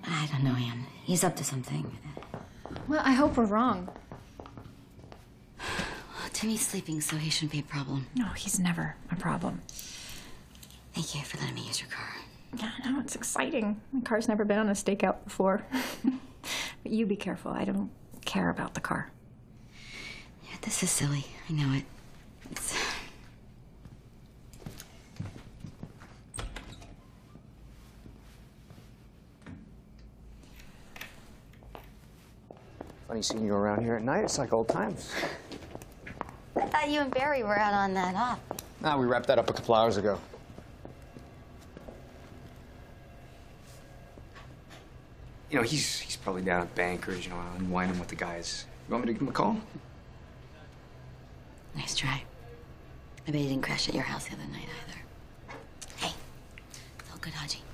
I don't know, Anne. He's up to something. Well, I hope we're wrong. Timmy's sleeping, so he shouldn't be a problem. No, he's never a problem. Thank you for letting me use your car. Yeah, no, it's exciting. My car's never been on a stakeout before. But you be careful. I don't care about the car. Yeah, this is silly. I know it. It's... Funny seeing you around here at night. It's like old times. I thought you and Barry were out on that hop. Nah, we wrapped that up a couple hours ago. You know, he's probably down at Bankers, you know, unwinding with the guys. You want me to give him a call? Nice try. I bet he didn't crash at your house the other night either. Hey, it's all good, Haji.